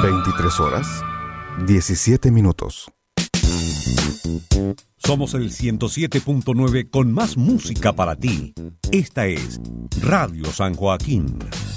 23 horas, 17 minutos. Somos el 107.9 con más música para ti. Esta es Radio San Joaquín.